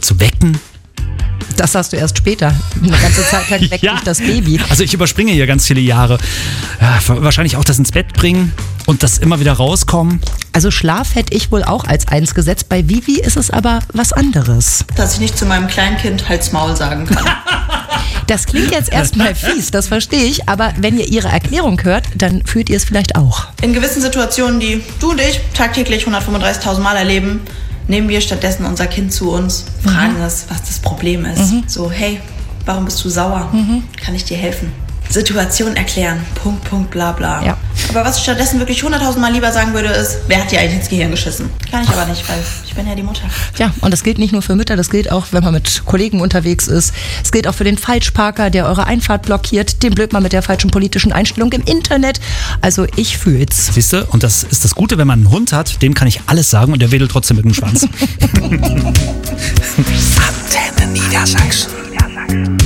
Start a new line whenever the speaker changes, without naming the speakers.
zu wecken.
Das sagst du erst später. Eine ganze Zeit lang weckt dich das Baby.
Also ich überspringe hier ganz viele Jahre. Ja, wahrscheinlich auch das ins Bett bringen und das immer wieder rauskommen.
Also Schlaf hätte ich wohl auch als eins gesetzt. Bei Vivi ist es aber was anderes.
Dass ich nicht zu meinem Kleinkind Halt's Maul sagen kann.
Das klingt jetzt erstmal fies, das verstehe ich. Aber wenn ihr ihre Erklärung hört, dann fühlt ihr es vielleicht auch.
In gewissen Situationen, die du und ich tagtäglich 135.000 Mal erleben, nehmen wir stattdessen unser Kind zu uns, fragen es, was das Problem ist. So, hey, warum bist du sauer? Kann ich dir helfen? Situation erklären, Punkt, bla bla.
Ja.
Aber was ich stattdessen wirklich 100.000 Mal lieber sagen würde, ist, wer hat dir eigentlich ins Gehirn geschissen? Kann ich aber nicht, weil ich bin ja die Mutter.
Ja, und das gilt nicht nur für Mütter, das gilt auch, wenn man mit Kollegen unterwegs ist. Es gilt auch für den Falschparker, der eure Einfahrt blockiert, den Blödmann mit der falschen politischen Einstellung im Internet. Also ich fühl's.
Siehst du? Und das ist das Gute, wenn man einen Hund hat, dem kann ich alles sagen und der wedelt trotzdem mit dem Schwanz.
Antenne Niedersachsen.